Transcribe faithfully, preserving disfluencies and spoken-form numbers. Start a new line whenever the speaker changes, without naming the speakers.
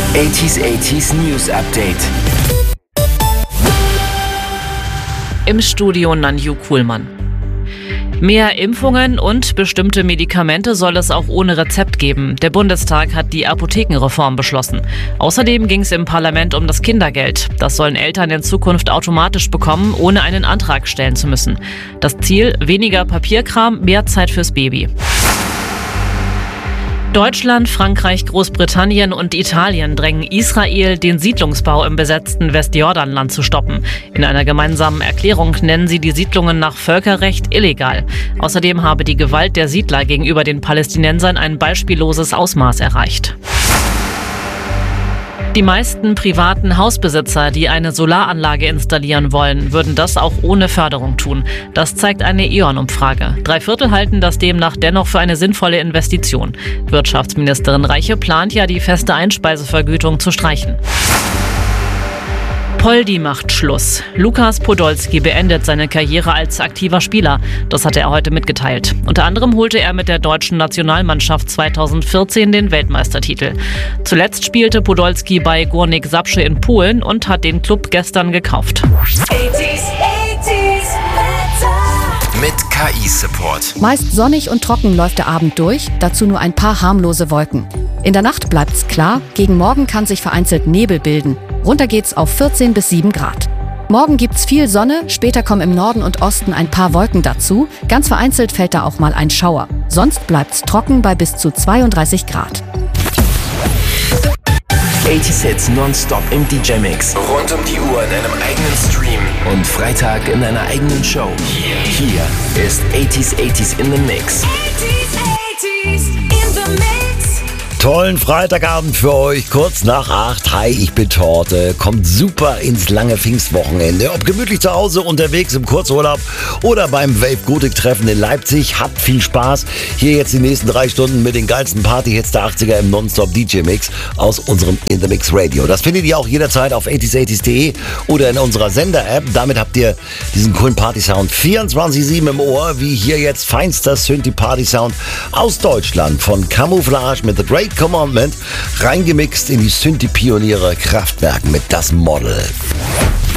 achtziger achtziger News Update.
Im Studio Nanju Kuhlmann. Mehr Impfungen und bestimmte Medikamente soll es auch ohne Rezept geben. Der Bundestag hat die Apothekenreform beschlossen. Außerdem ging es im Parlament um das Kindergeld. Das sollen Eltern in Zukunft automatisch bekommen, ohne einen Antrag stellen zu müssen. Das Ziel: weniger Papierkram, mehr Zeit fürs Baby. Deutschland, Frankreich, Großbritannien und Italien drängen Israel, den Siedlungsbau im besetzten Westjordanland zu stoppen. In einer gemeinsamen Erklärung nennen sie die Siedlungen nach Völkerrecht illegal. Außerdem habe die Gewalt der Siedler gegenüber den Palästinensern ein beispielloses Ausmaß erreicht. Die meisten privaten Hausbesitzer, die eine Solaranlage installieren wollen, würden das auch ohne Förderung tun. Das zeigt eine E O N-Umfrage. Drei Viertel halten das demnach dennoch für eine sinnvolle Investition. Wirtschaftsministerin Reiche plant ja, die feste Einspeisevergütung zu streichen. Poldi macht Schluss. Lukas Podolski beendet seine Karriere als aktiver Spieler. Das hatte er heute mitgeteilt. Unter anderem holte er mit der deutschen Nationalmannschaft zweitausendvierzehn den Weltmeistertitel. Zuletzt spielte Podolski bei Górnik Zabrze in Polen und hat den Klub gestern gekauft.
Mit K I-Support.
Meist sonnig und trocken läuft der Abend durch, dazu nur ein paar harmlose Wolken. In der Nacht bleibt's klar, gegen Morgen kann sich vereinzelt Nebel bilden. Runter geht's auf vierzehn bis sieben Grad. Morgen gibt's viel Sonne, später kommen im Norden und Osten ein paar Wolken dazu. Ganz vereinzelt fällt da auch mal ein Schauer. Sonst bleibt's trocken bei bis zu zweiunddreißig Grad.
achtzig Hits nonstop im D J-Mix. Rund um die Uhr in einem eigenen Stream. Und Freitag in einer eigenen Show. Hier, hier ist achtzig achtziger in the Mix.
Tollen Freitagabend für euch, kurz nach acht. Hi, ich bin Torte. Kommt super ins lange Pfingstwochenende. Ob gemütlich zu Hause, unterwegs im Kurzurlaub oder beim Wave-Gotik-Treffen in Leipzig. Habt viel Spaß. Hier jetzt die nächsten drei Stunden mit den geilsten Party-Hits der achtziger im Nonstop-D J-Mix aus unserem In The Mix Radio. Das findet ihr auch jederzeit auf achtzig achtzig punkt de oder in unserer Sender-App. Damit habt ihr diesen coolen Party-Sound vierundzwanzig sieben im Ohr, wie hier jetzt feinster Synthie-Party-Sound aus Deutschland von Camouflage mit The Great Commandment, reingemixt in die Synthie-Pioniere Kraftwerk mit Das Model.